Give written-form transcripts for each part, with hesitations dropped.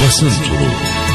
Basın Turu.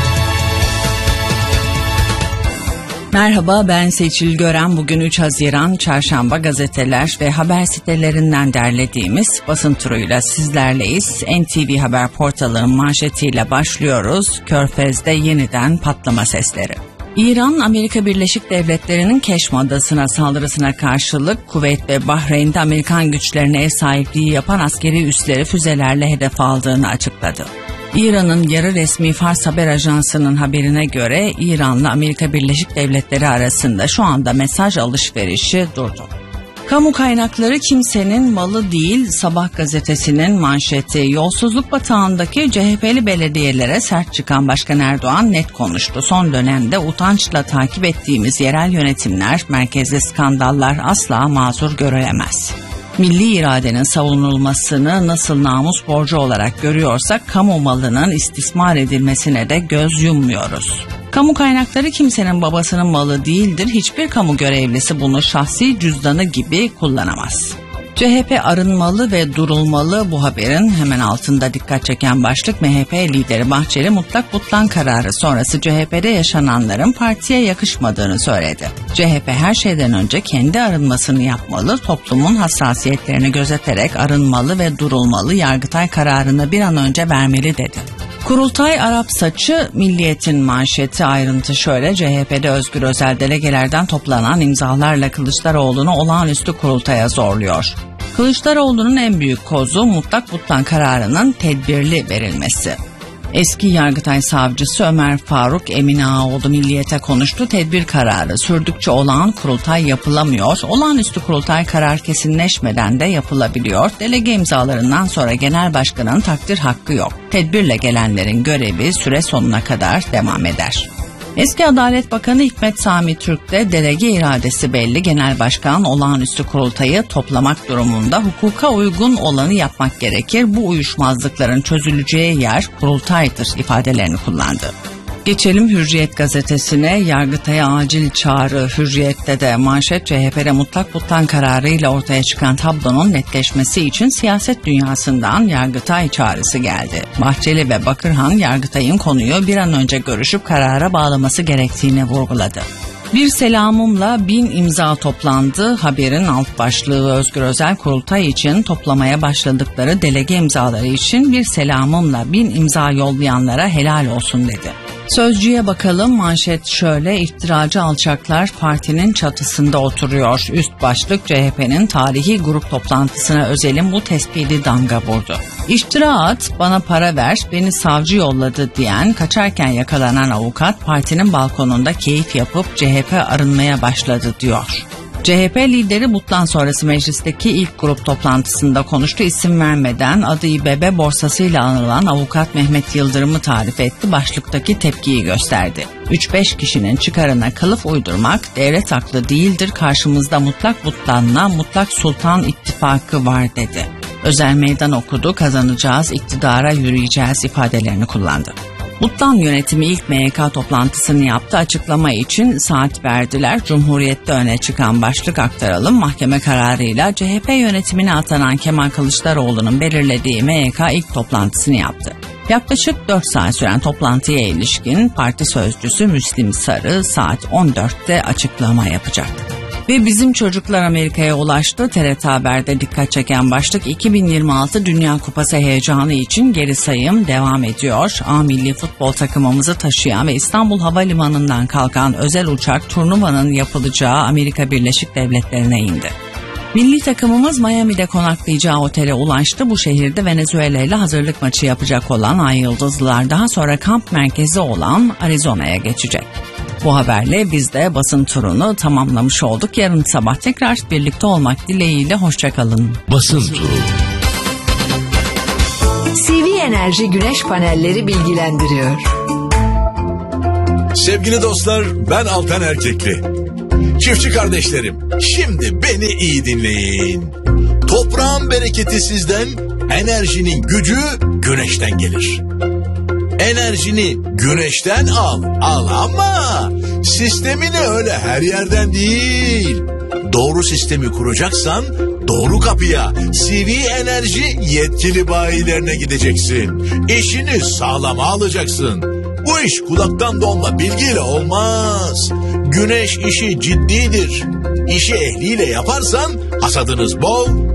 Merhaba, ben Seçil Gören. Bugün 3 Haziran Çarşamba, gazeteler ve haber sitelerinden derlediğimiz basın turuyla sizlerleyiz. NTV Haber portalının manşetiyle başlıyoruz. Körfez'de yeniden patlama sesleri. İran, Amerika Birleşik Devletleri'nin Keşm Adası'na saldırısına karşılık Kuveyt ve Bahreyn'de Amerikan güçlerine ev sahipliği yapan askeri üsleri füzelerle hedef aldığını açıkladı. İran'ın yarı resmi Fars Haber Ajansı'nın haberine göre İran'la Amerika Birleşik Devletleri arasında şu anda mesaj alışverişi durdu. Kamu kaynakları kimsenin malı değil, Sabah gazetesinin manşeti. Yolsuzluk batağındaki CHP'li belediyelere sert çıkan Başkan Erdoğan net konuştu. Son dönemde utançla takip ettiğimiz yerel yönetimler, merkezli skandallar asla mazur görülemez. Milli iradenin savunulmasını nasıl namus borcu olarak görüyorsak, kamu malının istismar edilmesine de göz yummuyoruz. Kamu kaynakları kimsenin babasının malı değildir. Hiçbir kamu görevlisi bunu şahsi cüzdanı gibi kullanamaz. CHP arınmalı ve durulmalı, bu haberin hemen altında dikkat çeken başlık. MHP lideri Bahçeli mutlak butlan kararı sonrası CHP'de yaşananların partiye yakışmadığını söyledi. CHP her şeyden önce kendi arınmasını yapmalı, toplumun hassasiyetlerini gözeterek arınmalı ve durulmalı, Yargıtay kararını bir an önce vermeli dedi. Kurultay Arap saçı, Milliyet'in manşeti. Ayrıntı şöyle: CHP'de Özgür Özel delegelerden toplanan imzalarla Kılıçdaroğlu'nu olağanüstü kurultaya zorluyor. Kılıçdaroğlu'nun en büyük kozu mutlak butlan kararının tedbirli verilmesi. Eski Yargıtay savcısı Ömer Faruk Emin Ağaoğlu Milliyet'e konuştu. Tedbir kararı sürdükçe olağan kurultay yapılamıyor. Olağanüstü kurultay karar kesinleşmeden de yapılabiliyor. Delege imzalarından sonra genel başkanın takdir hakkı yok. Tedbirle gelenlerin görevi süre sonuna kadar devam eder. Eski Adalet Bakanı Hikmet Sami Türk'te delege iradesi belli. Genel başkan olağanüstü kurultayı toplamak durumunda hukuka uygun olanı yapmak gerekir. Bu uyuşmazlıkların çözüleceği yer kurultaydır ifadelerini kullandı. Geçelim Hürriyet gazetesine. Yargıtay'a acil çağrı. Hürriyet'te de manşet, CHP'de mutlak butlan kararıyla ortaya çıkan tablonun netleşmesi için siyaset dünyasından Yargıtay çağrısı geldi. Bahçeli ve Bakırhan, Yargıtay'ın konuyu bir an önce görüşüp karara bağlaması gerektiğini vurguladı. Bir selamımla 1000 imza toplandı. Haberin alt başlığı. Özgür Özel kurultay için toplamaya başladıkları delege imzaları için bir selamımla 1000 imza yollayanlara helal olsun dedi. Sözcüye bakalım, manşet şöyle: İftiracı alçaklar partinin çatısında oturuyor. Üst başlık, CHP'nin tarihi grup toplantısına özelim bu tespiti damga vurdu. İftira at, bana para ver, beni savcı yolladı diyen, kaçarken yakalanan avukat partinin balkonunda keyif yapıp CHP arınmaya başladı diyor. CHP lideri butlan sonrası meclisteki ilk grup toplantısında konuştu. İsim vermeden adı İBB borsasıyla anılan avukat Mehmet Yıldırım'ı tarif etti. Başlıktaki tepkiyi gösterdi. 3-5 kişinin çıkarına kılıf uydurmak devlet haklı değildir. Karşımızda mutlak butlanla mutlak sultan ittifakı var dedi. Özel meydan okudu, kazanacağız, iktidara yürüyeceğiz ifadelerini kullandı. Butlan yönetimi ilk MYK toplantısını yaptı. Açıklama için saat verdiler. Cumhuriyet'te öne çıkan başlık aktaralım. Mahkeme kararıyla CHP yönetimine atanan Kemal Kılıçdaroğlu'nun belirlediği MYK ilk toplantısını yaptı. Yaklaşık 4 saat süren toplantıya ilişkin parti sözcüsü Müslim Sarı saat 14'te açıklama yapacak. Ve bizim çocuklar Amerika'ya ulaştı. TRT Haber'de dikkat çeken başlık, 2026 Dünya Kupası heyecanı için geri sayım devam ediyor. A milli futbol takımımızı taşıyan ve İstanbul Havalimanı'ndan kalkan özel uçak turnuvanın yapılacağı Amerika Birleşik Devletleri'ne indi. Milli takımımız Miami'de konaklayacağı otele ulaştı. Bu şehirde Venezuela ile hazırlık maçı yapacak olan Ay Yıldızlılar daha sonra kamp merkezi olan Arizona'ya geçecek. Bu haberle biz de basın turunu tamamlamış olduk. Yarın sabah tekrar birlikte olmak dileğiyle hoşçakalın. Basın turu. CV Enerji Güneş Panelleri bilgilendiriyor. Sevgili dostlar, ben Altan Erkekli. Çiftçi kardeşlerim, şimdi beni iyi dinleyin. Toprağın bereketi sizden, enerjinin gücü güneşten gelir. Enerjini güneşten al ama sistemini öyle her yerden değil. Doğru sistemi kuracaksan doğru kapıya, CV Enerji yetkili bayilerine gideceksin. İşini sağlama alacaksın. Bu iş kulaktan dolma bilgiyle olmaz. Güneş işi ciddidir. İşi ehliyle yaparsan hasadınız bol,